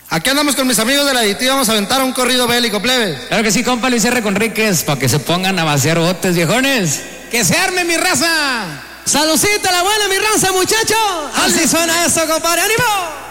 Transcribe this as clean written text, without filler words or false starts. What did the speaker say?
Aquí andamos con mis amigos de la Aditiva, vamos a aventar un corrido bélico, plebes. Claro que sí, compa Luis R. Conríquez, para que se pongan a vaciar botes, viejones. ¡Que se arme, mi raza! ¡Salucita la buena, mi raza, muchachos! Así suena eso, compadre, ánimo.